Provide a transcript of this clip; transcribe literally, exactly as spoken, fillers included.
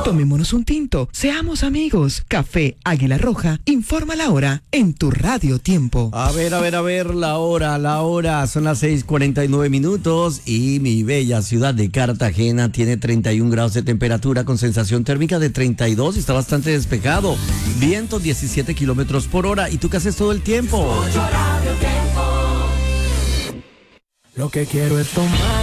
Tomémonos un tinto, seamos amigos. Café Águila Roja, informa la hora en tu Radio Tiempo. A ver, a ver, a ver, la hora, la hora, son las seis cuarenta y nueve minutos y mi bella ciudad de Cartagena tiene treinta y un grados de temperatura con sensación térmica de treinta y dos, está bastante despejado, viento diecisiete kilómetros por hora. ¿Y tú qué haces todo el tiempo? Lo que quiero es tomar